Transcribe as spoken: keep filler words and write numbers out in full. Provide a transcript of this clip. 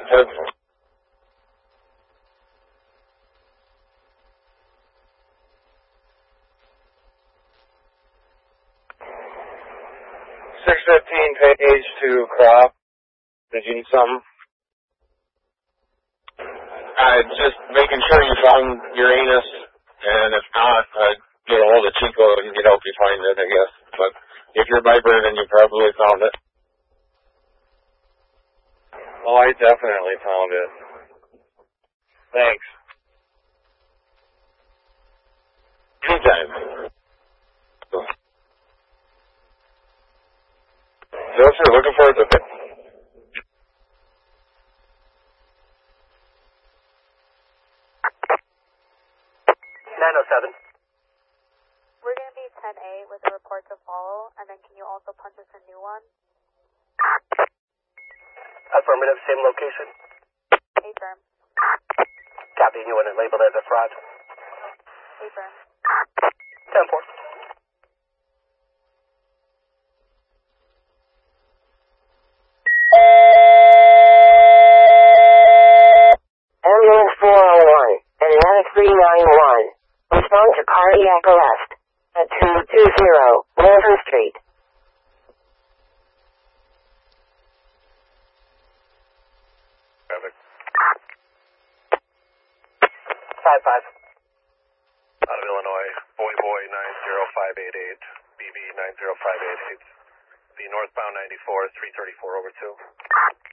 six fifteen page to crop. Did you need something? Uh, just making sure you found Uranus, and if not, uh, get a hold of Chico and he'd help you find it, I guess. But if you're by Vernon, you probably found it. Oh, I definitely found it. Thanks. Anytime. Joseph, looking forward to it. nine oh seven. We're going to be ten A with a report to follow, and then can you also punch us a new one? Affirmative, same location. Affirm. Copy, you want it labeled as a fraud. Affirm. ten four. Ambulance four oh one, Atlanta three nine one. Respond to cardiac arrest at two two zero Walton Street. five five. Out of Illinois, Boy Boy nine zero five eight eight, B B nine zero five eight eight. The northbound ninety-four, three thirty-four over two.